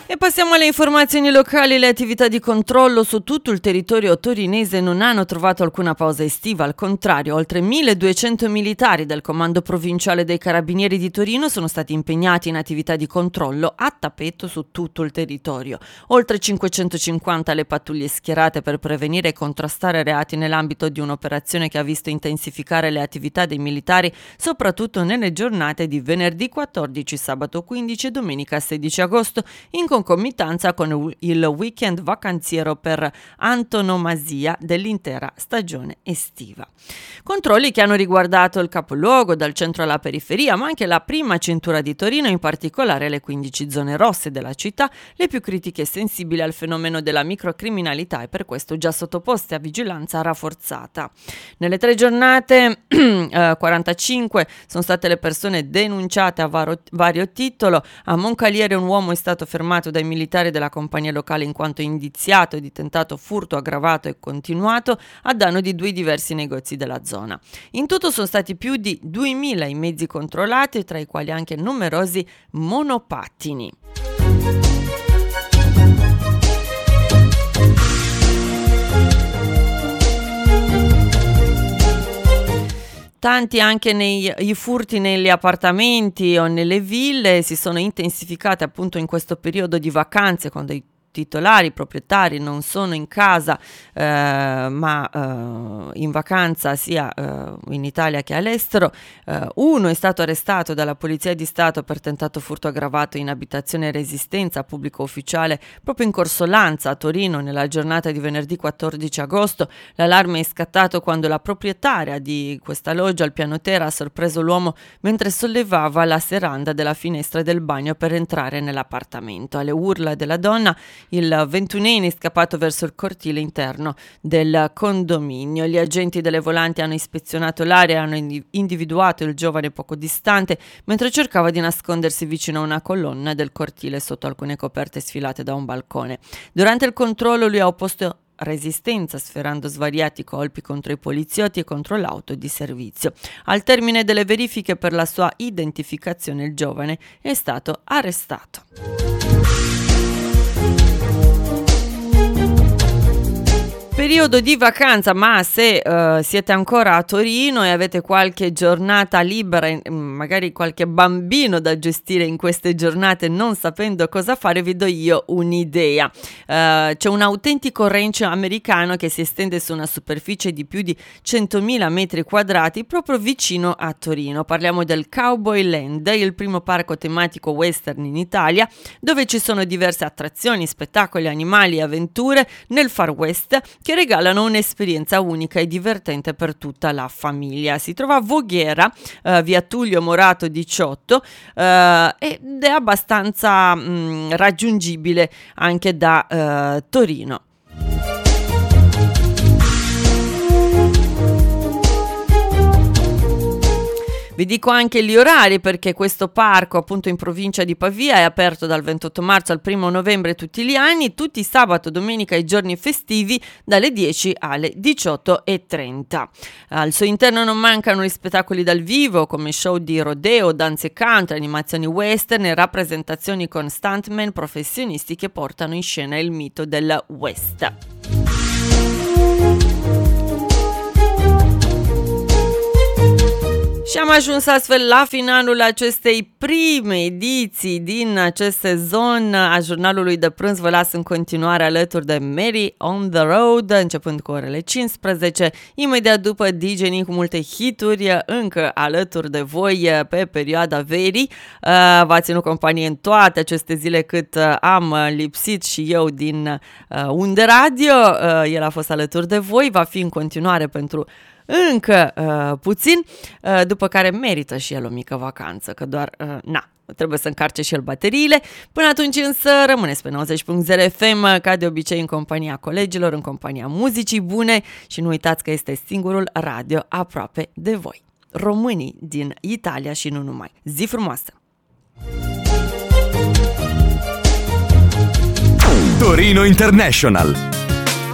E passiamo alle informazioni locali. Le attività di controllo su tutto il territorio torinese non hanno trovato alcuna pausa estiva, al contrario, oltre 1200 militari del Comando Provinciale dei Carabinieri di Torino sono stati impegnati in attività di controllo a tappeto su tutto il territorio. Oltre 550 le pattuglie schierate per prevenire e contrastare reati nell'ambito di un'operazione che ha visto intensificare le attività dei militari, soprattutto nelle giornate di venerdì 14, sabato 15 e domenica 16 agosto, in concomitanza con il weekend vacanziero per antonomasia dell'intera stagione estiva. Controlli che hanno riguardato il capoluogo, dal centro alla periferia, ma anche la prima cintura di Torino, in particolare le 15 zone rosse della città, le più critiche e sensibili al fenomeno della microcriminalità e per questo già sottoposte a vigilanza rafforzata. Nelle 3 giornate 45 sono state le persone denunciate a vario titolo. A Moncaliere un uomo è stato fermato dai militari della compagnia locale in quanto indiziato di tentato furto aggravato e continuato a danno di 2 diversi negozi della zona. In tutto sono stati più di 2000 i mezzi controllati, tra i quali anche numerosi monopattini. Tanti anche i furti negli appartamenti o nelle ville si sono intensificati appunto in questo periodo di vacanze, quando i titolari, i proprietari non sono in casa ma in vacanza sia in Italia che all'estero. Uno è stato arrestato dalla Polizia di Stato per tentato furto aggravato in abitazione e resistenza a pubblico ufficiale proprio in Corso Lanza a Torino nella giornata di venerdì 14 agosto. L'allarme è scattato quando la proprietaria di questa loggia al piano terra ha sorpreso l'uomo mentre sollevava la serranda della finestra del bagno per entrare nell'appartamento. Alle urla della donna, il 21enne è scappato verso il cortile interno del condominio. Gli agenti delle volanti hanno ispezionato l'area e hanno individuato il giovane poco distante mentre cercava di nascondersi vicino a una colonna del cortile sotto alcune coperte sfilate da un balcone. Durante il controllo lui ha opposto resistenza, sferrando svariati colpi contro i poliziotti e contro l'auto di servizio. Al termine delle verifiche per la sua identificazione, il giovane è stato arrestato. Periodo di vacanza, ma se siete ancora a Torino e avete qualche giornata libera, magari qualche bambino da gestire in queste giornate non sapendo cosa fare, vi do io un'idea. C'è un autentico ranch americano che si estende su una superficie di più di 100.000 metri quadrati proprio vicino a Torino. Parliamo del Cowboy Land, il primo parco tematico western in Italia, dove ci sono diverse attrazioni, spettacoli, animali e avventure nel Far West che regalano un'esperienza unica e divertente per tutta la famiglia. Si trova a Voghera, via Tullio Morato 18, ed è abbastanza raggiungibile anche da Torino. Vi dico anche gli orari, perché questo parco appunto in provincia di Pavia è aperto dal 28 marzo al 1 novembre tutti gli anni, tutti sabato, domenica e giorni festivi dalle 10 alle 18:30. Al suo interno non mancano gli spettacoli dal vivo come show di rodeo, danze country, animazioni western e rappresentazioni con stuntman professionisti che portano in scena il mito del West. Și am ajuns astfel la finalul acestei prime ediții din acest sezon a jurnalului de prânz. Vă las în continuare alături de Mary on the Road, începând cu orele 15, imediat după DJ Nick cu multe hituri, încă alături de voi pe perioada verii. V-a ținut companie în toate aceste zile cât am lipsit și eu din Unde Radio. El a fost alături de voi, va fi în continuare pentru încă puțin, după care merită și el o mică vacanță, că doar, trebuie să încarce și el bateriile. Până atunci însă rămâneți pe 90.0 FM, ca de obicei în compania colegilor, în compania muzicii bune și nu uitați că este singurul radio aproape de voi. Românii din Italia și nu numai. Zi frumoasă! Torino International.